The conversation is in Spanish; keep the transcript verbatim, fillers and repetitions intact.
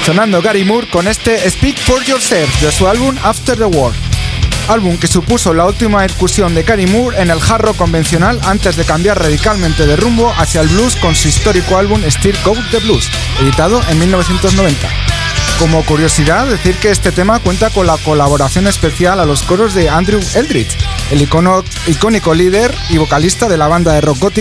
sonando Gary Moore con este Speak for Yourself de su álbum After the War, álbum que supuso la última incursión de Gary Moore en el hard rock convencional antes de cambiar radicalmente de rumbo hacia el blues con su histórico álbum Still Got the Blues, editado en mil novecientos noventa. Como curiosidad, decir que este tema cuenta con la colaboración especial a los coros de Andrew Eldritch, el icono, icónico líder y vocalista de la banda de rock gótico